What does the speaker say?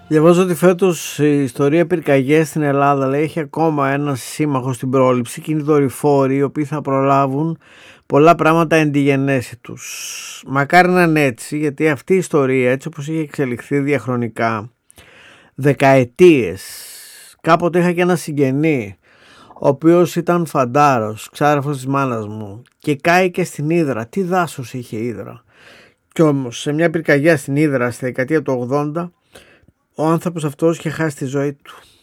Διαβάζω ότι φέτος η ιστορία πυρκαγιές στην Ελλάδα, λέει, έχει ακόμα ένα σύμμαχο στην πρόληψη και είναι οι δορυφόροι οι οποίοι θα προλάβουν πολλά πράγματα εν τη γενέση τους. Μακάρι να είναι έτσι, γιατί αυτή η ιστορία, έτσι όπως είχε εξελιχθεί διαχρονικά δεκαετίες, κάποτε είχα και ένα συγγενή ο οποίος ήταν φαντάρος, ξάδερφος της μάνας μου, και κάηκε στην Ύδρα. Τι δάσος είχε η Ύδρα! Κι όμως σε μια πυρκαγιά στην Ύδρα στη δεκαετία του 80 ο άνθρωπος αυτός είχε χάσει τη ζωή του.